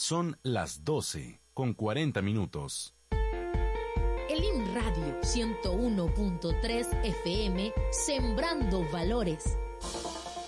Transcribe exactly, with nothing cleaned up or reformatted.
Son las doce con cuarenta minutos. Elin Radio ciento uno punto tres F M, sembrando valores.